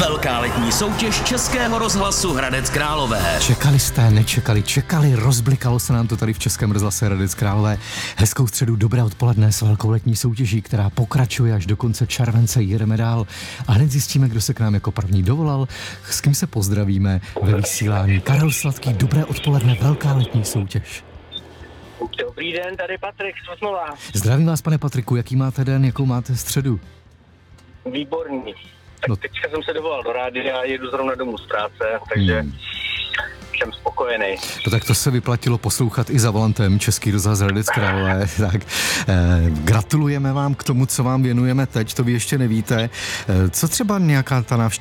Velká letní soutěž Českého rozhlasu Hradec Králové. Čekali jste, nečekali, čekali, rozblikalo se nám to tady v Českém rozhlase Hradec Králové. Hezkou středu, dobré odpoledne s velkou letní soutěží, která pokračuje až do konce července, jedeme dál. A hned zjistíme, kdo se k nám jako první dovolal, s kým se pozdravíme ve vysílání. Karel Sladký, dobré odpoledne, velká letní soutěž. Dobrý den, tady Patrik z Sosnova. Zdravím vás, pane Patriku, jaký máte den, jakou máte středu? Výborný. Tak teďka jsem se dovolal do rádia a jedu zrovna domů z práce, takže jsem spokojený. No tak to se vyplatilo poslouchat i za volantem Český rozhlas Hradec Králové. Tak gratulujeme vám k tomu, co vám věnujeme teď, to vy ještě nevíte. Co třeba nějaká ta návštěva